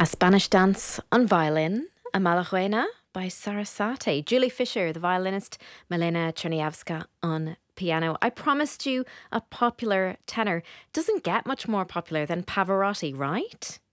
Spanish Dance on violin, A Malajuena by Sarasate. Julie Fisher, the violinist, Milena Chernyavska on piano. I promised you a popular tenor. Doesn't get much more popular than Pavarotti, right?